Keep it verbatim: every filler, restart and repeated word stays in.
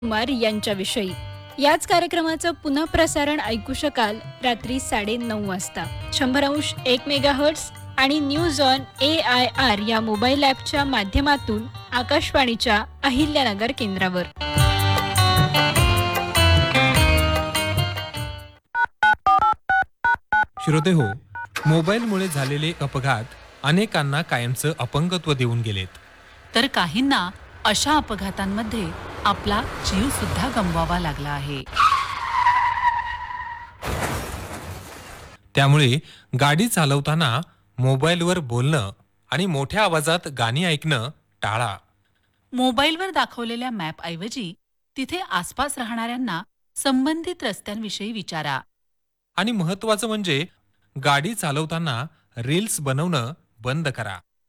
कुमार यांच्याविषयी. याच कार्यक्रमाचं पुनःप्रसारण ऐकू शकाल रात्री साडे नऊ वाजता शंभर अंश एक मेगाहर्ट्स आणि news on A I R या मोबाईल ॲपच्या माध्यमातून आकाशवाणीच्या अहिल्यानगर केंद्रावर. श्रोते हो, मोबाईलमुळे झालेले अपघात अनेकांना कायमचं अपंगत्व देऊन गेलेत. तर काहींना अशा अपघातांमध्ये आपला जीव सुद्धा गमवावा लागला आहे. त्यामुळे गाडी चालवताना मोबाईलवर बोलणं आणि मोठ्या आवाजात गाणी ऐकणं टाळा. मोबाईलवर दाखवलेल्या मॅपऐवजी तिथे आसपास राहणाऱ्यांना संबंधित रस्त्यांविषयी विचारा. आणि महत्त्वाचं म्हणजे गाडी चालवताना रील्स बनवणं बंद करा.